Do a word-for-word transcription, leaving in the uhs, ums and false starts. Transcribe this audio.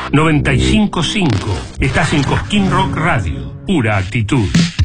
noventa y cinco punto cinco. Estás en Cosquín Rock Radio. Pura actitud.